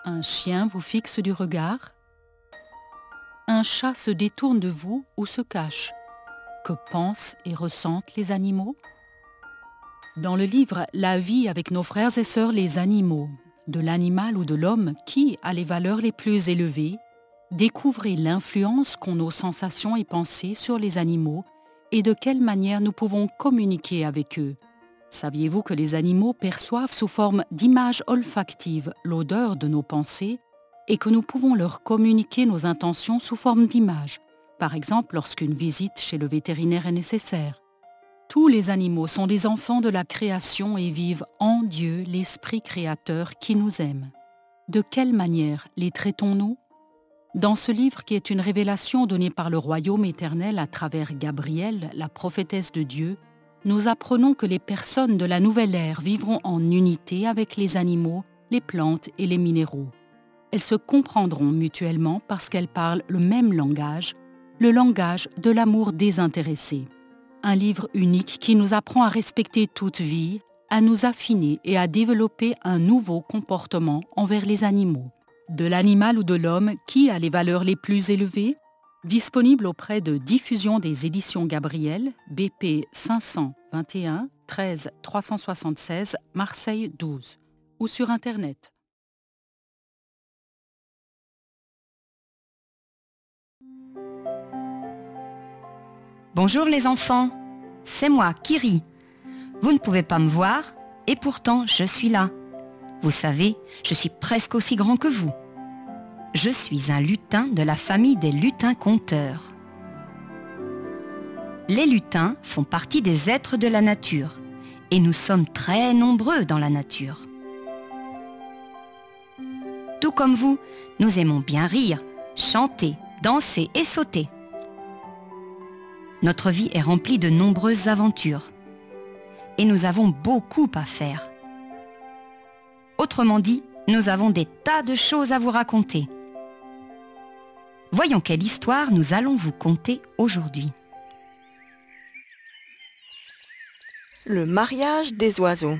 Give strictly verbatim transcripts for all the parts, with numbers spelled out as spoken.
Un chien vous fixe du regard? Un chat se détourne de vous ou se cache? Que pensent et ressentent les animaux? Dans le livre « La vie avec nos frères et sœurs les animaux », de l'animal ou de l'homme qui a les valeurs les plus élevées, découvrez l'influence qu'ont nos sensations et pensées sur les animaux et de quelle manière nous pouvons communiquer avec eux. Saviez-vous que les animaux perçoivent sous forme d'images olfactives l'odeur de nos pensées et que nous pouvons leur communiquer nos intentions sous forme d'images, par exemple lorsqu'une visite chez le vétérinaire est nécessaire? Tous les animaux sont des enfants de la création et vivent en Dieu, l'Esprit créateur qui nous aime. De quelle manière les traitons-nous? Dans ce livre qui est une révélation donnée par le royaume éternel à travers Gabrielle, la prophétesse de Dieu, nous apprenons que les personnes de la nouvelle ère vivront en unité avec les animaux, les plantes et les minéraux. Elles se comprendront mutuellement parce qu'elles parlent le même langage, le langage de l'amour désintéressé. Un livre unique qui nous apprend à respecter toute vie, à nous affiner et à développer un nouveau comportement envers les animaux. De l'animal ou de l'homme qui a les valeurs les plus élevées? Disponible auprès de Diffusion des éditions Gabrielle, B P cinq cent vingt et un treize trois cent soixante-seize, Marseille douze, ou sur Internet. Bonjour les enfants, c'est moi, Kiri. Vous ne pouvez pas me voir et pourtant je suis là. Vous savez, je suis presque aussi grand que vous. Je suis un lutin de la famille des lutins-conteurs. Les lutins font partie des êtres de la nature et nous sommes très nombreux dans la nature. Tout comme vous, nous aimons bien rire, chanter, danser et sauter. Notre vie est remplie de nombreuses aventures et nous avons beaucoup à faire. Autrement dit, nous avons des tas de choses à vous raconter. Voyons quelle histoire nous allons vous conter aujourd'hui. Le mariage des oiseaux.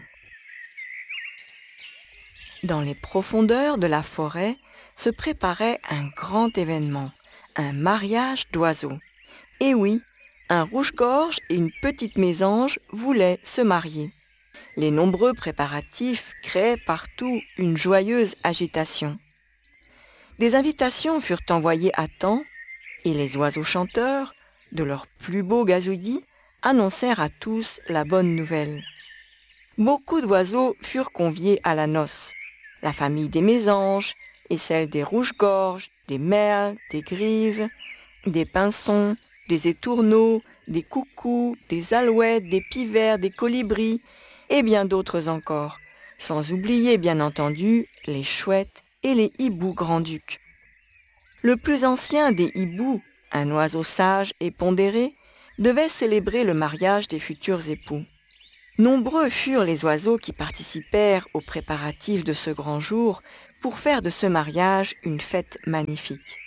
Dans les profondeurs de la forêt se préparait un grand événement, un mariage d'oiseaux. Et oui, un rouge-gorge et une petite mésange voulaient se marier. Les nombreux préparatifs créaient partout une joyeuse agitation. Des invitations furent envoyées à temps, et les oiseaux chanteurs, de leurs plus beaux gazouillis, annoncèrent à tous la bonne nouvelle. Beaucoup d'oiseaux furent conviés à la noce. La famille des mésanges et celle des rouges-gorges, des merles, des grives, des pinsons, des étourneaux, des coucous, des alouettes, des pivers, des colibris et bien d'autres encore, sans oublier bien entendu les chouettes et les hiboux grands-ducs. Le plus ancien des hiboux, un oiseau sage et pondéré, devait célébrer le mariage des futurs époux. Nombreux furent les oiseaux qui participèrent aux préparatifs de ce grand jour pour faire de ce mariage une fête magnifique.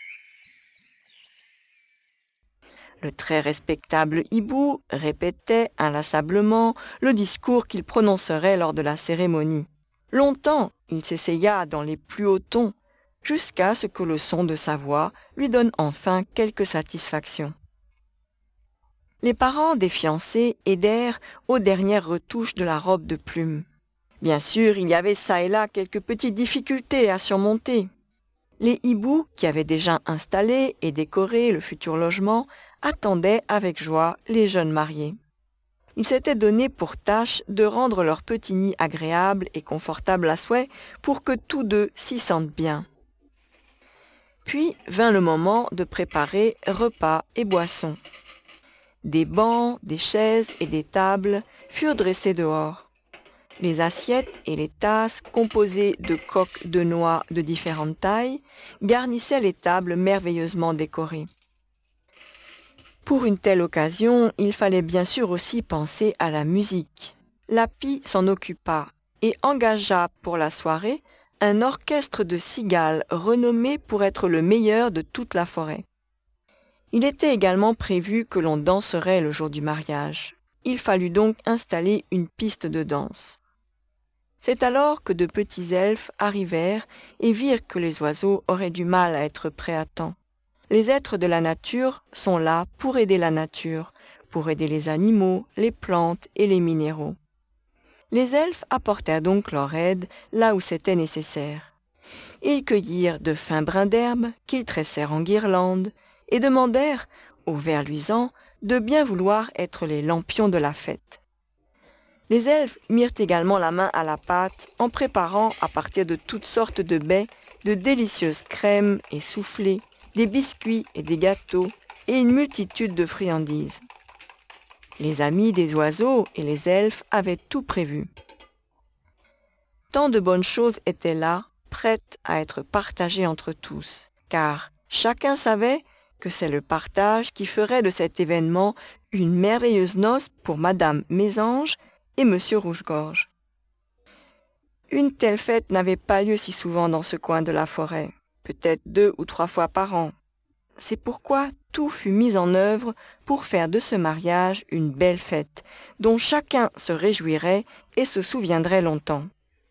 Le très respectable hibou répétait inlassablement le discours qu'il prononcerait lors de la cérémonie. Longtemps, il s'essaya dans les plus hauts tons, jusqu'à ce que le son de sa voix lui donne enfin quelque satisfaction. Les parents des fiancés aidèrent aux dernières retouches de la robe de plumes. Bien sûr, il y avait çà et là quelques petites difficultés à surmonter. Les hiboux, qui avaient déjà installé et décoré le futur logement, attendaient avec joie les jeunes mariés. Ils s'étaient donné pour tâche de rendre leur petit nid agréable et confortable à souhait pour que tous deux s'y sentent bien. Puis vint le moment de préparer repas et boissons. Des bancs, des chaises et des tables furent dressés dehors. Les assiettes et les tasses, composées de coques de noix de différentes tailles, garnissaient les tables merveilleusement décorées. Pour une telle occasion, il fallait bien sûr aussi penser à la musique. Lapi s'en occupa et engagea pour la soirée un orchestre de cigales renommé pour être le meilleur de toute la forêt. Il était également prévu que l'on danserait le jour du mariage. Il fallut donc installer une piste de danse. C'est alors que de petits elfes arrivèrent et virent que les oiseaux auraient du mal à être prêts à temps. Les êtres de la nature sont là pour aider la nature, pour aider les animaux, les plantes et les minéraux. Les elfes apportèrent donc leur aide là où c'était nécessaire. Ils cueillirent de fins brins d'herbe qu'ils tressèrent en guirlandes et demandèrent aux vers luisants de bien vouloir être les lampions de la fête. Les elfes mirent également la main à la pâte en préparant à partir de toutes sortes de baies de délicieuses crèmes et soufflés, des biscuits et des gâteaux et une multitude de friandises. Les amis des oiseaux et les elfes avaient tout prévu. Tant de bonnes choses étaient là, prêtes à être partagées entre tous, car chacun savait que c'est le partage qui ferait de cet événement une merveilleuse noce pour Madame Mésange et Monsieur Rouge-Gorge. Une telle fête n'avait pas lieu si souvent dans ce coin de la forêt, peut-être deux ou trois fois par an. C'est pourquoi tout fut mis en œuvre pour faire de ce mariage une belle fête, dont chacun se réjouirait et se souviendrait longtemps.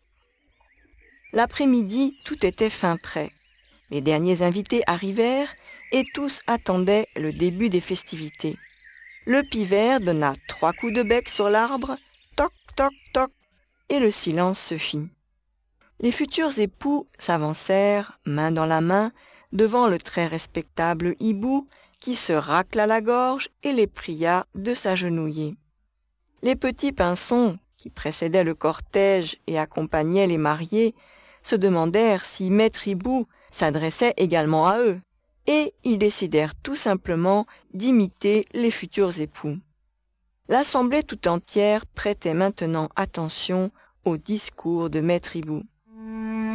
L'après-midi, tout était fin prêt. Les derniers invités arrivèrent et tous attendaient le début des festivités. Le pivert donna trois coups de bec sur l'arbre, toc, toc, toc, et le silence se fit. Les futurs époux s'avancèrent, main dans la main, devant le très respectable hibou qui se racla la gorge et les pria de s'agenouiller. Les petits pinsons, qui précédaient le cortège et accompagnaient les mariés, se demandèrent si Maître Hibou s'adressait également à eux, et ils décidèrent tout simplement d'imiter les futurs époux. L'assemblée tout entière prêtait maintenant attention au discours de Maître Hibou.